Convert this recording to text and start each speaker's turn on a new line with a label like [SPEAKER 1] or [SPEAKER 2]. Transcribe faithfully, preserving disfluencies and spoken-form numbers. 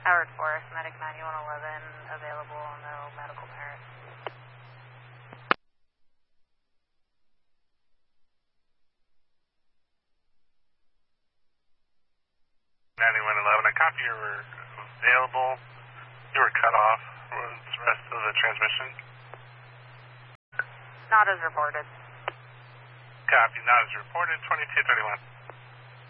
[SPEAKER 1] Howard Forest, Medic ninety-one eleven, available, no medical merit.
[SPEAKER 2] ninety-one eleven, I copy you were available. You were cut off. What was the rest of the transmission?
[SPEAKER 1] Not as reported.
[SPEAKER 2] Copy, not as reported, twenty-two thirty-one.